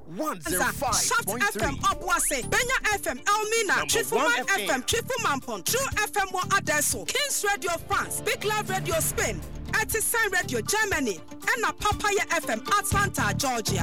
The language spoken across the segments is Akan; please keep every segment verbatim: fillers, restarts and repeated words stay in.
one oh five point three. Shaft F M Obuase, Benya F M Elmina, Chifuman F M, Chifu Mampon, True F M Mo Adesso, Kings Radio France, Big Love Radio Spain, Artisan Radio Germany, and a Papaya F M Atlanta, Georgia.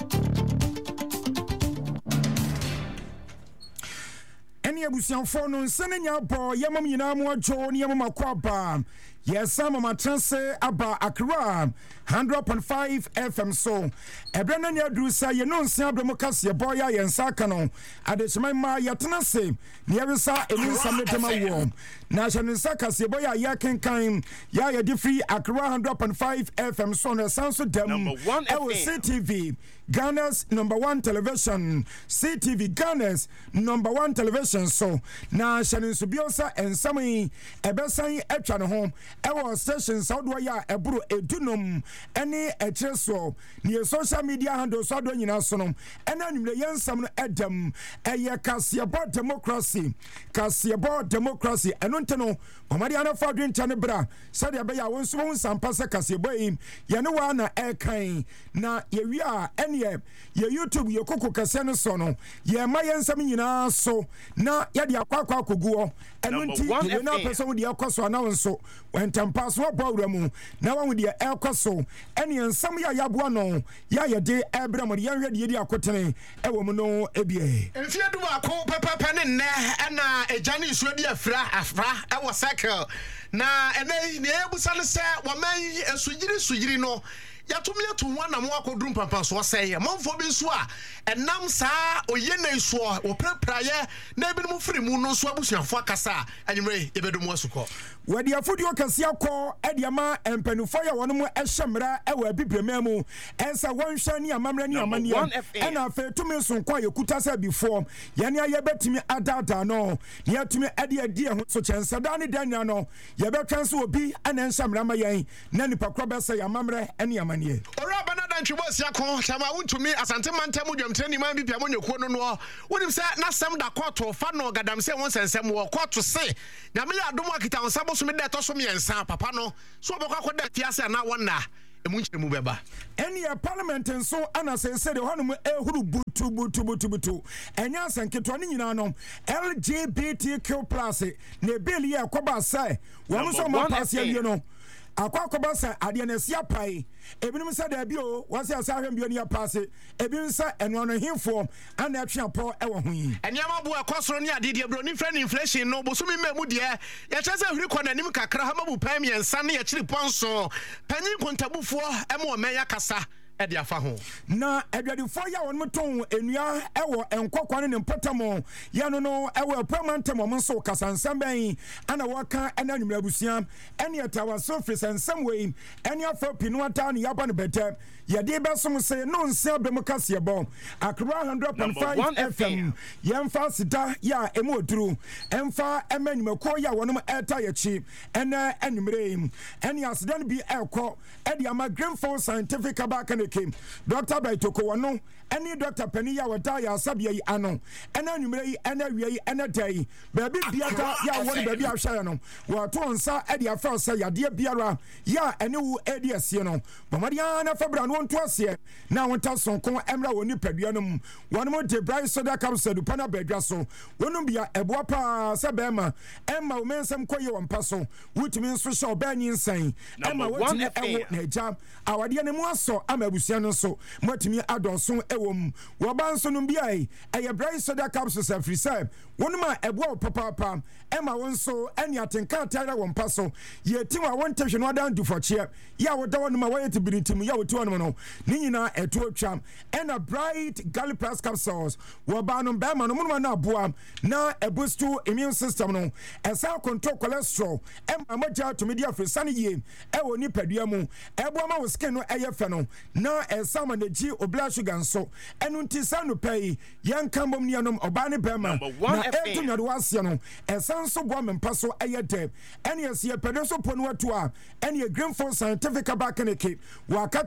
Any abusian for no sending your boy, Yamam Yinamo, John Yamama Kwaba. Yes, some of my transe about Accra, one hundred point five F M. So, a brand new do say, you know, Sabramocas, boy, and Sakano, at the Shema Yatanase, Nerissa, and some Tama warm. National Sakas, boy, Yakan Kaim, Yaya Diffree, Accra, one hundred point five F M. So, sounds of them. Number one, C T V, Ghana's number one television, C T V, Ghana's number one television. So, now Shannon Subiosa and Sammy, a Bessay, Echan home. Our station Southwaya Ebru Edunum any etreso near social media handle so do nyina so no ena nimle yensam no edem eye kasiabo democracy kasiabo democracy eno nteno omade ana fa dwenta ne bra said ya be ya wonso won sampasa kasiabo yi ye ne wa na ekan na ye wi a ene ye YouTube ye kokko kase no so no ye ma yensam nyina so na ye de akwakwa akoguo eno nti ye na person de akoso na wonso Tampa so bawramu na wan de ekoso ene ensam ya yaboa no ya ye de ebram de yan hwede ye de akotene ewo mu no ebie enfie du akọ pepepe ne nne na ejane isuo de afra afra ewo cycle na ene ne ebusa ne se waman esugiri sugiri no yatumi yatu wana mo akodrum pampa so sey monfo bi so a enam saa oye na iso o prepraye na ebi mu firi mu no so abusuafo akasa anyimre yebedo mu asuko wadi afudi okasi akọ ediama empanufo ya wono mu ehyemra ewa abibrema mu ensa wonhwa ni amamra ni amania ena afa tumi so kwa yekuta sa before yane ayebetimi adada no ne yatumi ade adi ho so kyensada ne dania no yebetwan so obi ana enhyemra ma yen na nipa kro be sa yamamra ene amania ora banada ntwebosi akọ chama wontumi asante mantam dwamtre ni man bibia monyekuo no no wonim se na sem da koto fa no gadam se won sensem wo koto se nyame ya adom akita won sabo so me da to so me ensa papa no so obekwa koda fiase na wona emunchire mu beba eni ya parliament nso ana sense de honum ehuru butu butu butu butu enya sanketo ne nyina no L G B T Q plus ne bill ye akoba sai wo so ma pass ye no akwakoba sa ade na sia pai ebinum sa da bi o wase asa hwem bi oni apase ebin sa eno no himfo ana atwe apo e wo ho yi eniama bo akosoro ni ade de bro ni friend inflation no bosumi memu de ya chese hwiri konanim kakra ha mabu pam yensa ne ya chiri ponso panyin kontabufo e mo meya kasa edi afa ho na edwadifo ya won meton enua ewo enkokwane ne mpotamo ya no no ewo permanent mo nso kasansam ben ana waka ena nwumra abusia ene etawa surface ensam we ene afa pinu ata ne yaba ne bete ye de besom se no nsia bemokase bo Accra one hundred point five F M yemfa sida ya emu oduru emfa emanyumako ya wonum eta ye chi ene enumre ene asdan bi ekọ edi ama Greenfield Scientific Abaka Kim Doctor Baitoko wano any Doctor Penny ya wata ya sabia yi ano ena nwumre yi ena wie yi ena dai baby biata ya won baby ahwa no wato nsa edi afa se ya de biara ya ene wu edi asie no bomadian na fabra no nto asie na wonta sonko emra woni padua no wono de bright soda capsule du pana badwa so wono bia eboa pa se bema emma wo mensem koye won so wutumi nso sho ba nyi nsan emma wotumi ewo na eja awade ne mu aso ama abusia no so motumi adonso ewom wo ba nso no bia e eye bright soda capsule se free se wono ma eboa papa papa emma wonso eni atenka tare won paso ye tiwa won tehwe no adan du fochie ya wo da wono ma wo yetibiritim ya wo ti wono no ni nyina eto atwam ena bright Gallipress capsules wo ba no be ma no mo na aboa na boost immune system no esa control cholesterol emma moja to media afrisane ye e wo ni padua mu ebo ma wo skin no eye fe no na esa ma neji obla sugar nso enu ntisa no pay yen kambom ni anom oba ne be ma na etu nyado wase no esa nso bo mempa so eye de ene ese pedo so ponu atu a ene Greenfield Scientific Abaka Kim wa kachi a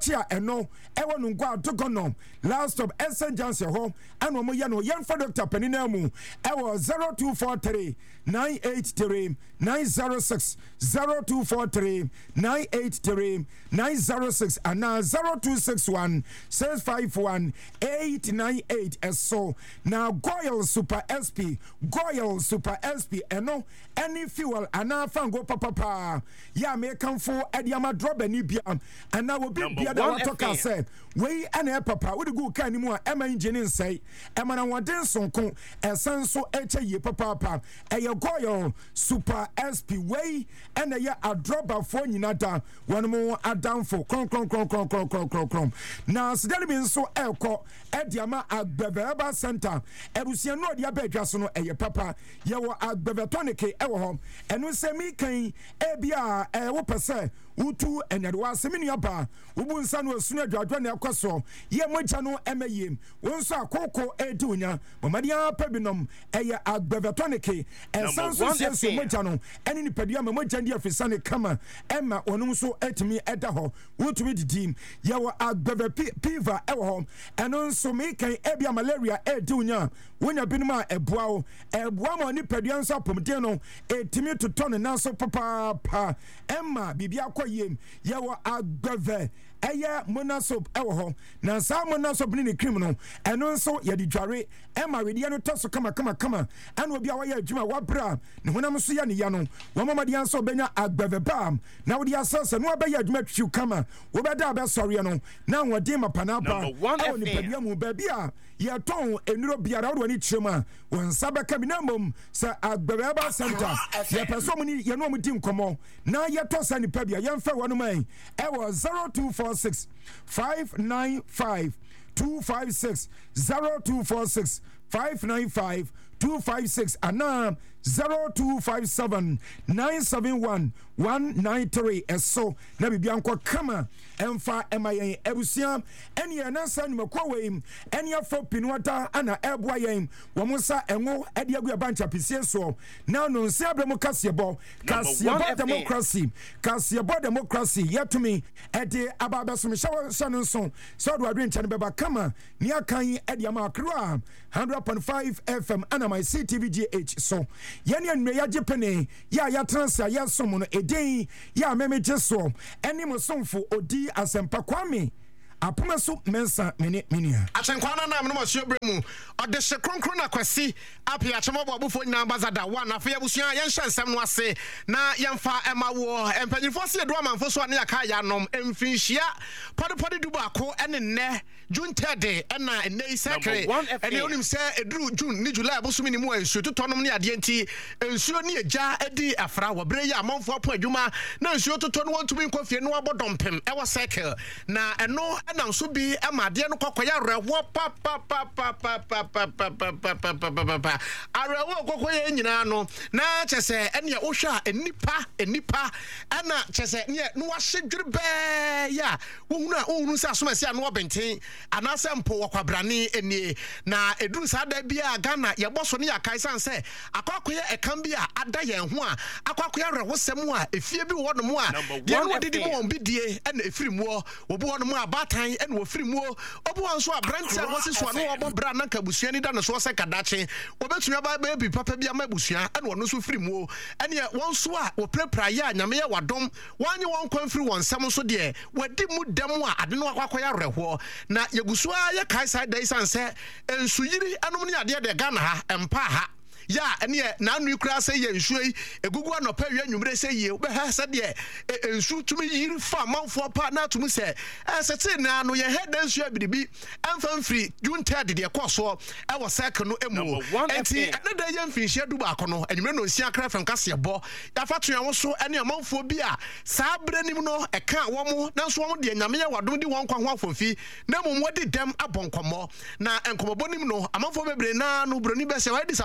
ɛno ɛwɔ no nkɔ atokonom last stop Saint John's hɔ ɛna ɔmo yɛ no yɛmfa doctor panina mu ɛwɔ zero two four three nine eight three nine zero six zero two four three nine eight three nine zero six ana zero two six one six five one eight nine eight ɛso na Goyle Super S P Goyle Super S P ɛno any fuel ana fango papa ya me kanfo ediama drop ani bia ana wo bi bia da wato ka say we ana papa wo de go kan ni mu a ema engine nsai ema na woden sonko esan so eche ye papa papa eye Goyle Super S P we ana ya adroba fo nyina da won mo adamfo kron kron kron kron kron kron kron kron na sidali bi nso ekọ ediama agbebeba center ebusia no dia badwa so no eye papa ye wo agbebetonic ewo ho enu se mi kan ebia e wo pese utu enadwa asemi aba ubu nsa no asunu adwadwa na ekoso ye mogya no emeyem wonso akoko edunya mamadia pabinom eye agbebetonic ensanso seso mogya no eni nipadua mamogya ndi afisane kama emma onum so etimi eda ho utumi didim ye wo agbebe piva ewo ho enu nso mi kan ebia malaria edunya wonya binuma eboa o eboa ma nipadua nso apomden no etimi toton na so papa pa emma bibia koyem ye wo agbeve eye monasop ewo ho na sa monasop ni ne cream no eno nso ye di dware emma we dia no toso kama kama kama eno obi a wa ye adwuma wa bra ne honam so ya ne ya no wo mama dia nso benya agbeve bam na wo dia sasa no abaye adwuma twiu kama wo beda abe sori no na wodi mapanapa ewo ni padua mu ba bia ye ton enuro biara wo ni chirema won saba kabinamom sa agbeve ba center ye person mu ni ye no mu di nkomo na ye to sa ni pa bia ye mfa wo no mai ewo zero two four six five nine five two five six zero two four six five nine five two five six and zero two five seven nine seven one one nine three eso na bibianko kama emfa emayen ebusia eni enansa ni makwawe eni afo pinwata ana ebwa yen womusa enwo ede agu abancha pisie so na no nsi abramo kasebo kasebo democracy kasebo democracy yetumi ede ababesom shawo shanu so so do adwen chane beba kama ni akan ede amakro one hundred point five F M ana my C T V G H so yene anwe ya jepene ya ya transfer ya somo no edin ya memeje so eni mo somfo odi asempa kwame apoma so mensa mene menia achenkwana na amno masio bremu ode hye kronkron na kwasi apia chemabo abufo nyina ambassador one afia busua yen hyansem no ase na yemfa emawo empanyifo se do amanfo so ane yaka ya nom emfinhia pode pode dubu ako ene ne June third ena ene secret ene onim se eduru June ni July busumi ni mu ensuo totonom ne ade enti ensuo ne eja edi afra wo bre ya amanfo apo adwuma na ensuo toto no wontumi nkofie no abodompem e wo cycle na eno na nso bi amade no kokoya rewo pa pa pa pa pa pa pa pa pa pa pa arewo kokoya nyina no na chese ene wo hwa enipa enipa ana chese ne no wahye dwere be ya wo hunu a wo hunu se asomasi a no obenten anase mpo wakwabrane enie na eduru sada bia Ghana ye boso ne yakai sanse akwakoya ekam bia ada ye ho a akwakoya rewosem a efie bi wo no mo a de no didi mo on bidie na efirimu obo wo no mo abatan ene wo firimu obo nso abranti a wose so no obo bra na kabusua ni da no so se kadache obetumi aba ba bi papa bia ma busua ene wo no so firimu ene won so a wo prepra ya nyame ye wadom wanye won kwanfiri won sam so de wadi mu dam a ade no akwakoya reho na yegusua ye kai side dey sanse ensuyiri anom ne ade de Ghana ha empa ha ya ene na anu kura se ye nsuyi egugu anopa wi anwumre se ye be ha se de ensu tumi yiri fa manfo pa na tumi se esete na no ye head ensu abidibi amfa mfiri June third de koso e wo cycle no emu enti ene da ye mfinhia du ba kono anwumre no nsia kra fam kase bo ya fa toan wo so ene manfo bi a saa branim no e ka wo mo na so wo de nyame ye wadom di won kwa ho afofi na mum wodi dem abonkomo na enkomobonim no amanfo bebre na no broni be se wa disappointed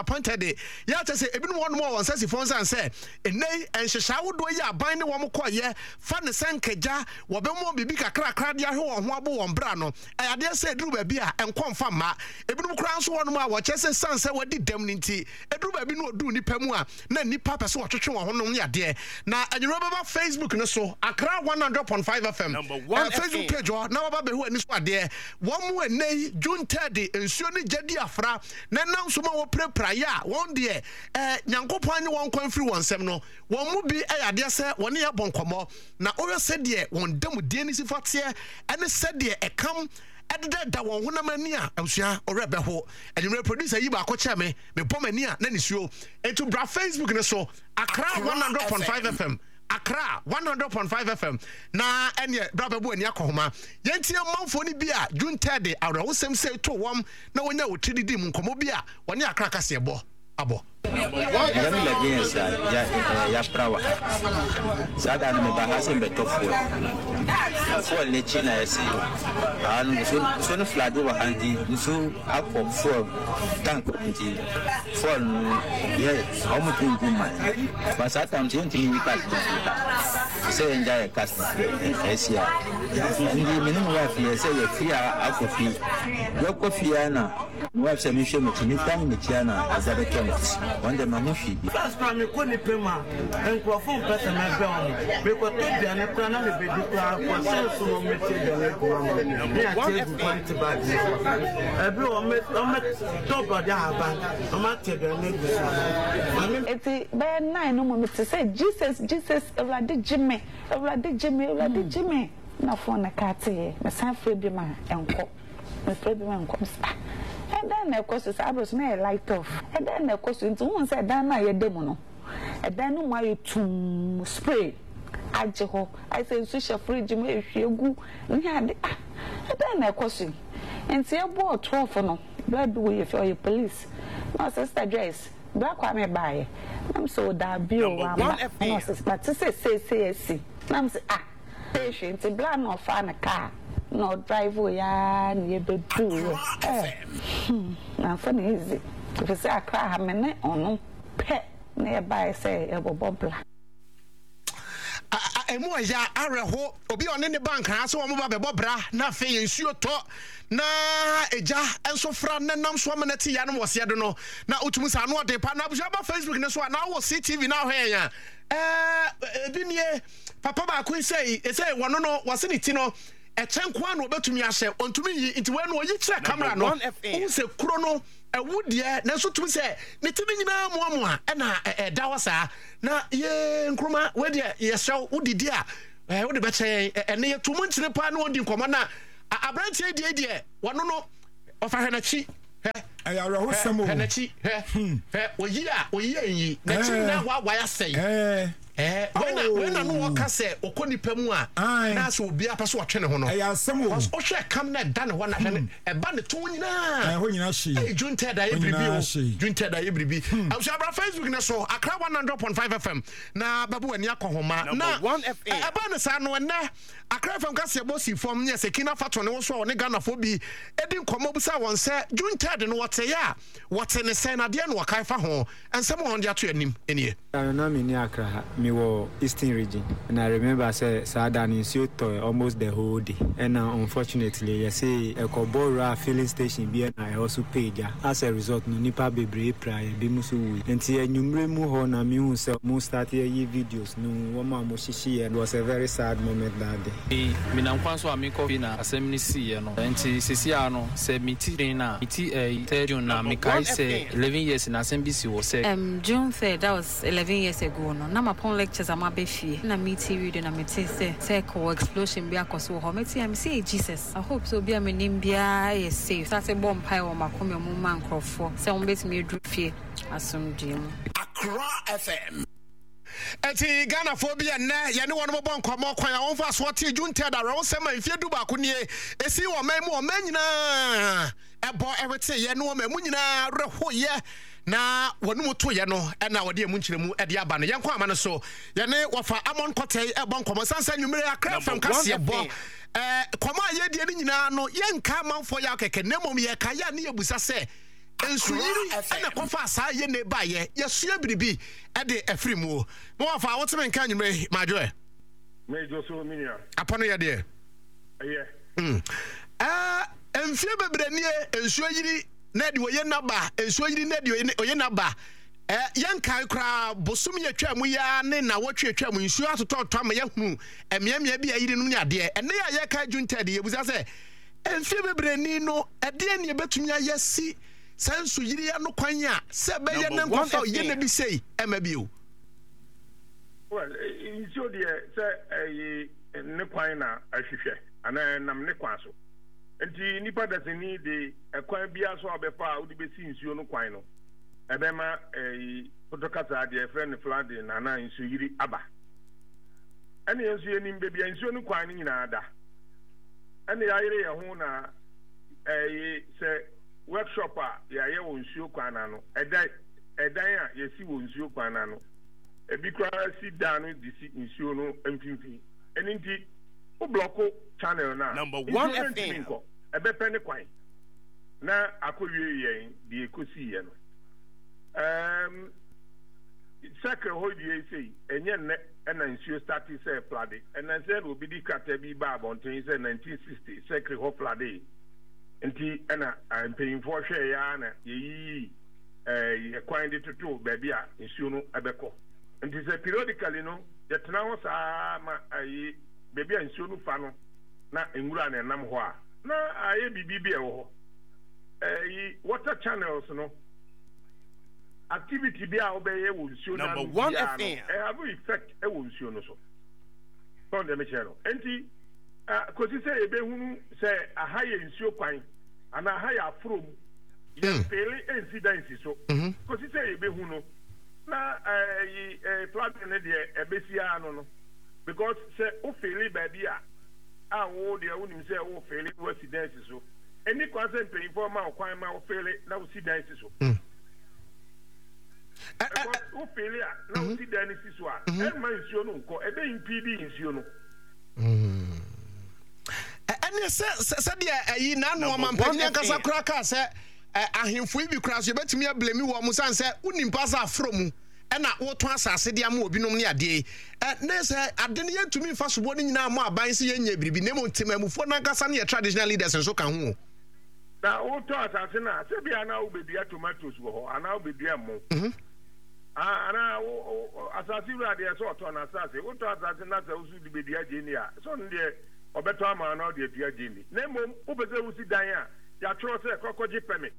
bebre ya ta se ebi no won mo won sasi fon san se enei enhyehya wodo yi aban ne won koye fa ne senkagya wo be mo bibi kakra kra de ahwe won ho abo won bra no ayade se eduru ba bi a enkon fa ma ebi no kra nso won mo a wo chese san se wadi dem ni nti eduru ba bi no odu nipa mu a na nipa pese wo twetwe won ho no yade na anwura baba Facebook no so Accra one hundred point five F M uh, Facebook page o na baba be hu ani so ade won mo enei June third ensuo ni jadi afra na nam so ma wo prepra ya won de eh nyankopon ne won kwan firi won sem no won mu bi ayade se won ye bonkomo na oyo se de won dam de ni sifatie ene se de ekam ededa da won honam ani a awsua orebe ho enimre producer yi ba ko che me me bom ani a na nisuo etu bra Facebook ne so Accra one hundred point five F M Accra one hundred point five F M na ene bra babu ani akohoma yentie manfo ni bi a June third awra wo sem se to wom na wonya wotrididi mu nkomo bi a woni Accra kase ebo abo Gami la jensa ya ya prawa. Sada ni ba hasen be tofu. Fo le china yesi. Anu so so no flado wa handi so akọ fo tank nti fo ye how much you do man. But that time twenty we pass. Say enjoy cast esia. Ndi minimum wa fi say ye fi akọ fi. Yo ko fi ana. Wa se mi hwe me ni tam ni chiana azabe chemist. Wanda mamushi last time ko ni pema enko fo pesa na be on be ko to bia ne kra na be be di kra ko se so no meti be ne ko ma ni ate bu quality bag e be o me o me to body aba o ma te be ne bu eti be nine no mo me say Jesus Jesus Ewlade Jime Ewlade Jime Ewlade Jime na fo na ka te me san free bi ma enko me free bi ma enko and then of course it's abros na light off and then of course into one say dan na ye demo no and then no ma tum spray age ho I say so she fridge me ehwegu ni ade and then of course and say about twelve no blood we for your police my sister dress black wa me buy am so da bio wa no sister say say say say am say ah patient blood no fa na car no drive ya ni be do eh na funny easy if say Accra ha me ne onu pe na e buy say e bobobla emu ya areho obi one ne bank ha so wo ba be bobra na fe yensuo to na eja enso fra na nam so amenati ya no wose do no na otumu sa no ode pa na abusha ba Facebook ne so na wo C T V na hwe ya eh bi nie papa ba ko say e say wono no wose ni ti no e chenkwa no obetumi ahye ontumi yi nti we no yi kire camera no wo se kuro no ewudie na so tumi se ne timi nyina mo mo a na e dawo sa na ye nkruma we de ye hyew udidi a eh wo de be che ene ye tumu ntire pa na odi nkoma na abrantie die die wono no ofa hwe na chi he ayaro ho samo he na chi he he oyi a oyi anyi na chi na wa wa ya sei eh Eh, when when I know what say okoni pemu a na so obi apaso otwe ne ho no. Eh asem o. O hwe kam na da ne ho na hwe ne e ba ne to nyina. Eh ho nyina hye. Eh June third aye bribi o. June third aye bribi. Awsha abra Facebook ne so Accra one hundred point five F M na babu ani akohoma na e ba ne sa no ne Accra F M ka se bosi form ne Sekina Fato ne wo so ne Ghana fo bi edi nkomo bu sa won se June third no wote ya wote ne se na de no wakai fa ho ensem won de ato anim enie. Na me ni Accra me wo Eastern region and I remember say Sadan in Soto almost the whole day and uh, unfortunately you say a Kobora filling station be and I also paid ya as a result no nipa bebre prayer be musu enti enumre mu ho na me hu say mo start here videos no woma mo shishi and was a very sad moment that day me na nkwanso ami coffee na asem ni see no enti sisi ano say miti na miti eh third na me kai say eleven years na asem bi si wo say um June third that was eleven years ago no na mapon lectures am abefie na meeting read na meti say say ko explosion bi akoso ho meti am say Jesus I hope so bi am nim bia is safe start bomb pie o makomi mo man crofo say on betimi edu fie asomdiem Accra F M eti Ghana phobia na ye ne won mo bon kwamo kwan a won fa so te June third ara won sema mfie du ba ko nie esi wo man mu o man nyina ebo everything ye ne wo man mu nyina reho ye na wonu moto ye no e na wode emu nkyeremu e de aba no yenko ama no so ye ne wofa amon kotei e bon komo sansa nwumere Accra F M kase bo eh komo aye de ni nyina no yenka manfo ya keke nemom ye ka ya ne yebusa se ensu yiri ana kofa asa ye ne ba ye yesua biribi e de afiri mu mo afa wo teme nka nwume madwe me Joso minia apono ye de eh mm ah enfie bebrenie ensu yiri na de oye naba ensu yiri na de oye naba eh yankai kra bosum ye twa mu ya ne na wo twa twa mu nsu atototwa ma ye hunu emiamia bi ayiri num ne ade ene ya ye ka junted ye buza se enfie bebreni no ade ne betumi ayesi sansu yiri ya no kwan a se be ye ne nkofa ye na bi sei ema bi o well inso de se eh ne kwan na ahwehwe ana nam ne kwan so enti nipa daseni de kwan bia so abefa odi besi nsuo no kwan no ebema eh protocol de friend flood na na nsuo yiri aba ene nsuo enim be bia nsuo no kwan ni na ada ene ya yire ye ho na eh se workshop a ya ye wo nsuo kwan na no edan edan a ye si wo nsuo kwan na no ebi kwa si dan no di si nsuo no mfimfini ene nti o blocko channel na number one F M ebe pene kwan na akowie yen di ekosi ye no um second hold you say enye ne na nsuo start say flood and then said obi di kata bi ba abonten say nineteen sixty second hold flood enti na paying for share ya na yi eh kwan di toto ba bia nsuo no abeko enti say periodically no ye tena ho sa ma ayi baby nsuo no fa no na enwura na nam ho a na aye bibi bi e ho eh water channels no activity bi a obeye wo nsuo na number one F M e have effect e wo nsuo no so so dem chero enti kosi se ebe hunu se ahaye nsuo kwan ana ahaye afrom ye fail incidents so kosi se ebe hunu na eh eh flood ne de ebesia no no because say o fail baby a a wo de wonim say o fail incidents so any consent pay for ma kwan ma o fail na o incidents so o failure na o si dan si so a e ma nsuo no nko e be impede nsuo no mm ene se se de ayi na no ma mpanya kasa kura ka se ahemfo bi kura so betumi ablemi wo mo san se unim pasa afro mu e na wo to asase de ama obinom ne ade e ne se ade ne yentumi fa sobo ne nyina mo aban se yenya biribi ne mo ntemamufo na kasa ne traditional leaders nso ka ho na wo to asase na se bia na wo bedua tomatoes wo ho ana wo bedua mo mhm ah ana asase ru ade so to na asase wo to asase na se usu di bedua jeni a so ne obeto ama na de dua jeni na mom wo pese usi dan a ya tro se kokoji permit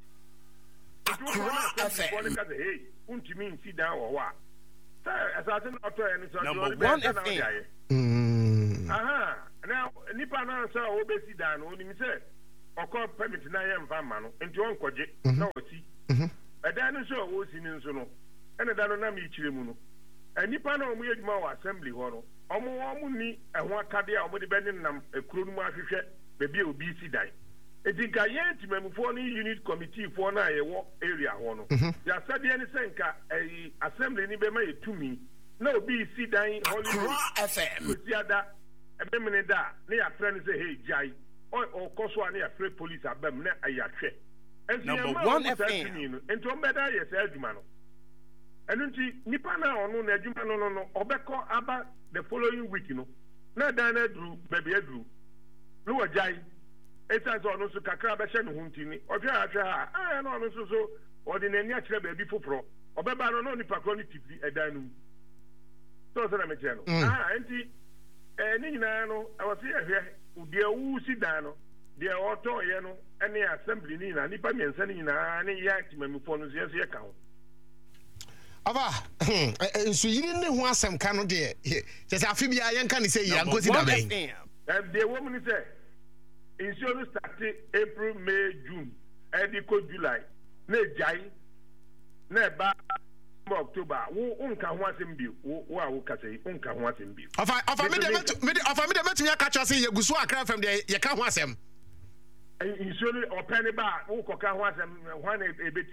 hey untimi nsi dan wo wa sa asase na to eni so number one F M mm aha na nipa na so wo be si dan no ni mi se okọ permit na ye mfa ma no enti on koje na osi mhm edan no so wo si ni nso no ene da no na mi chire mu no anipa na omu yeduma wa assembly ho no omu omu ni ehwo akade a omu de be nam ekuro no mu ahwehwe bebi obi si dan enti ka ye timamufo ni unit committee fo na ye wo area ho no ya sade ni senka eh assembly ni be ma yetumi na obi si dan holiday F M si ada ebe mene da na ya friend say hey jai o koso ani ya free police abem na ayatwe number one F M enti o beda ye say adwuma no enu nti nipa na onu na adwuma no no no obekọ aba the following week no na dan na dru baby adru no wajai eta so onu so kakra be hye no hunti ni ohwe ahwe ha ah na onu so so ordinary akire baby foforo obeba no no nipa kro ni tipi edan no so so na me che no ah enti eh ni nyina no awase ahwe de wu si dan no de oto ye no ene assembly ni na nipa miensa ni nyina ne ya timamifo no so ye ka ho ava nso yiri ne ho asem ka no de je se afi bia ye nka ne se ya ngosi da ben eh de wo mu ni se insurance start April May June edi ko July na jai na ba October wo unka ho asem bi wo a wo ka sei unka ho asem bi afa afa me de me de afa me de metumi aka cha se ye gusu akra fam de ye ka ho asem insurance open ba wo ko ka ho asem ho na ebeti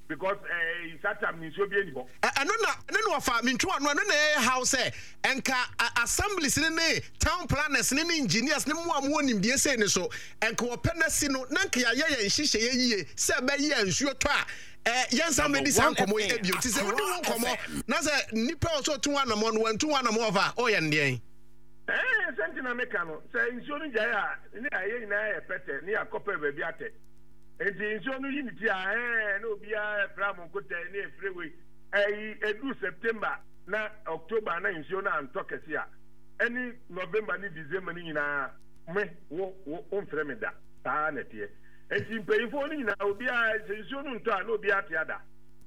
because eh satam ni so bi enibo ano na ne no fa mentwe ano no na house eh enka assemblies ne ne town planners ne ne engineers ne mo amu onimdie sei ne so enka wo penasi no na nka ya ye nhihye ye yie se ba ye ansuo to a eh yensa medicine komo e bi oti se wo do komo na se nipa o so tun anamo no wantu anamo over o ye ndien eh sentina meka no se nsuo no jaya ni aye na ye pete ni akopa ba bi ate enti nsuo no unity a eh na obi a pram nkota ni freeway eh edu September na October na nsuo na antokesi a any November ni December ni nyina me wo wo onfre me da ta na tie enti mpeyifo ni nyina obi a nsuo no nto a na obi ate ada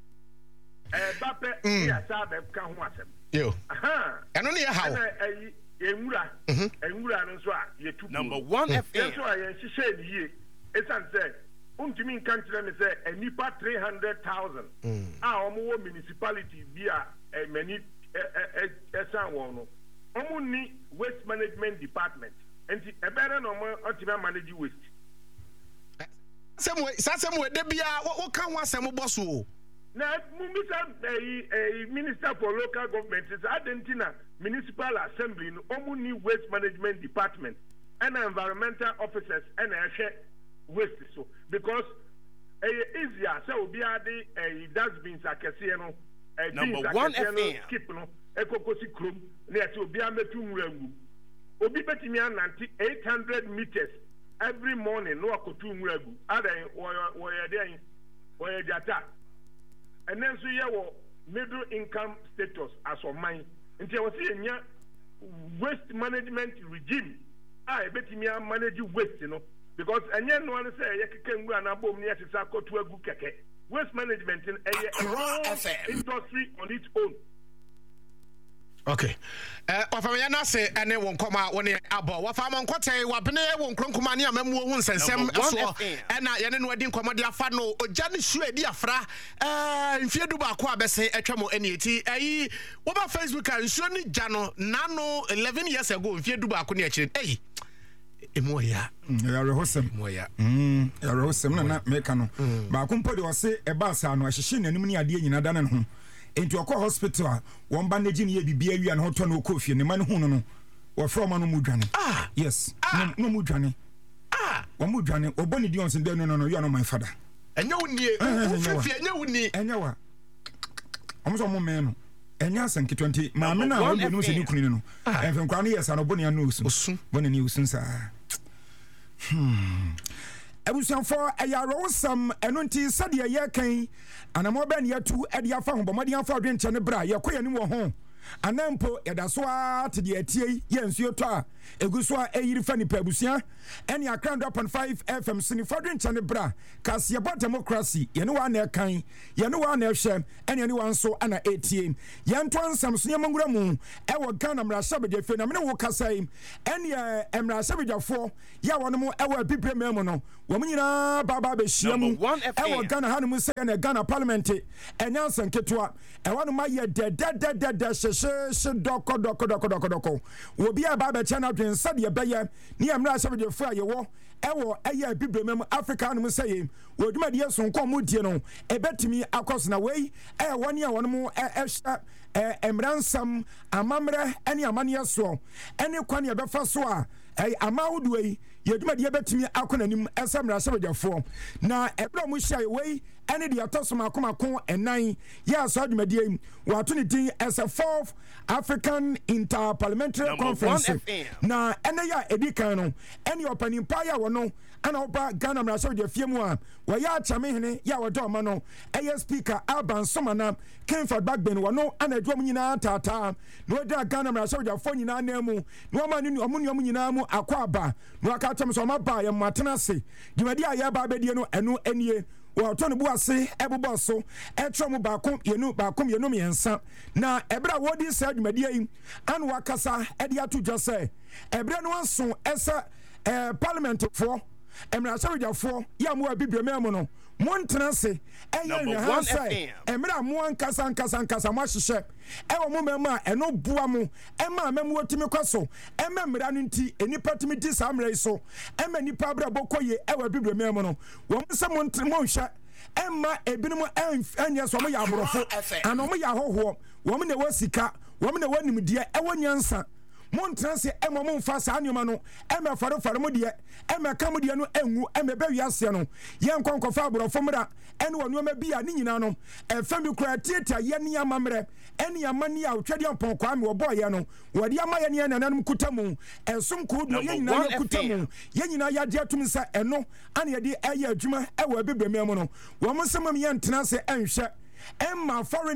eh bape ya sa be ka ho asem yo aha eno ne ya hawo eh enwura enwura no so a ye tupu number one F M so a ye hihye die esan say untimi nkan kire me say enipa three hundred thousand a omo wo municipality bi a many esan won no omo ni waste management department enti ebere no mo otime manage waste same way same way de bia wo kan ho asem boso na minister eh minister for local government is Argentina municipal assembly no omo ni waste management department and environmental officers and a waste so because eh easier say obi ade eh dustbins akese no eh number one F M skip no ekokosi krom na yete obi ametu nwurangu obi betimi ananti eight hundred meters every morning no akotu nwurangu adan wo ye dey wo ye data and then so ye wo middle income status as of mine nti wo see enya waste management regime ah ebetimi manage waste no because enye no one say ye keke ngu anabom ne yetisa kotu agu keke waste management in a industry on its own. Okay. Eh ofamya na se ene won koma woni abo wa fama nkote wa bene won kronkoma ne amamu hu nsensem so ena ye ne no adi nkomode afa no oja ne hyu adi afra eh mfie du ba ko abese etwamo ene eti ayi wo ba Facebook a nsuo ni gya no nano eleven years ago mfie du ba ko ne akire eh emoya ya rehosem moya mm ya rehosem na na meka no ba ko mpode wo se e ba sa no ahyehye nanim ne ade nyina da ne ho enti okọ hospital won bandage ne ye bibia wi an hoto no kofie ne man hu no no wo fra ma no mudwane ah yes no no mudwane ah wo mudwane oboni di onse de no no you are not my father enya woni ofifie enya woni enya wa omo mo me no enya asanki twenty ma me na wo no se ni kunu no enfem kwa no yes an oboni an no usu boni ni usu sa hmm ebusan for ayaro sam enunti sade ye kan anamo ben ye tu e dia fa hombomade afa adwenche ne bra ye koye ni wo ho anampo yeda so a te de atie ye nsuo to a eguso a eyiri fa ni pabusia ene akran one point five F M sini fa adwenche ne bra kasi ye democracy ye ne wa na kan ye ne wa na hwe ene ne wa nso ana atie ye nto ansam so ye mangura mu e wo Ghana mra shabede fe na me ne wo kasai ene emra shabedafo ya wono mu e wo bibre memu no wo nyina baba be hyiamu e wo Ghana hanu mu se na Ghana parliament enya sanketwa e wono ma ye de de de de de sheshe doko doko doko doko doko wo bia baba chana dwen sade be ye ni emra shabedafo a ye wo ewo eye bibre memu Africa hanu mu se ye wo duma de sonko mu die no e betimi akos na wei e woni a wono mu e ehya emransam amamre ene amane so ene kwane be fa so a ai amawudu yi yeduma de betimi akonanim esamra sebejafo na ebra mu hia wei ene de atosoma akomako enan ya so adwumade yi wato ne din as a fourth African Interparliamentary Conference na ene ya edikan no ene opanimpa ya wono ana oba Ghana mra sebejafie mu a waya achamehene ya wodo ma no eye speaker Alban Somana Kenford Bagbin wono ana adwom nyina tata no da Ghana mra sebejafo nyina na mu no ma ni omu ni omu nyina mu akwaba no aka atam so ma ba ya matena se dwumade a ya ba bedie no enu enie wo to no bu ase ebubo so etrom ba kom yenu ba kom yenu yensa na ebra wodi sa dwumade yi anu wakasa ede atu jose ebra no anso esa eh parliament for emra sawjafo ya mu abibia memo no montena se eye nwa sai emra mu ankasa ankasa ankasa mo hyehyɛ ewo mo mema eno bua mo ema memu otimi kwaso ema mra no nti enipa timi di samra iso ema nipa bra bokoye ewa bibia memo no wo se mo ntena mo hwɛ ɛmma ebinom ɛnyɛ so mo yɛ aborɔfo ana mo yɛ ahohoɔ wɔn na wɔ sika wɔn na wɔ nimdeɛ ɛwɔ nyansa montena se ɛmɔ mo mfa saa nneɛma no ɛmɛ farefare mo deɛ ɛmɛ ka mo deɛ no ɛngu ɛmɛ bɛ wiase no yɛn nkɔnkɔfa aborɔfo mmra ɛne wɔ nneɛma bi a ne nyinaa no ɛfam bi kora tietia yɛ ne amammerɛ ɛne ama ne a otwadeɛ mpɔnkɔ ame wɔbɔɔyɛ no wɔde ama yɛ ne nananom kuta mu ɛnsom koodo yɛ nyinaa yɛ kuta mu yɛ nyinaa yɛagye atom sɛ ɛno ane yɛde ɛyɛ adwuma ɛwɔ abibirɛmɛ mu no wɔn nsɛm yɛ ntena se ɛnhwɛ ɛmma foreign